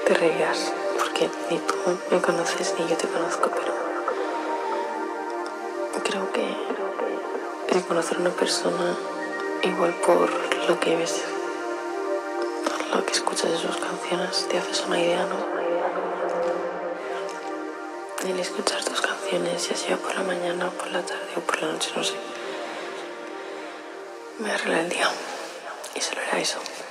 te reirás, porque ni tú me conoces ni yo te conozco, pero creo que reconocer a una persona igual por lo que ves, por lo que escuchas de sus canciones, te haces una idea, ¿no? El escuchar tus canciones, ya sea por la mañana o por la tarde o por la noche, no sé, me arregla el día y solo era eso.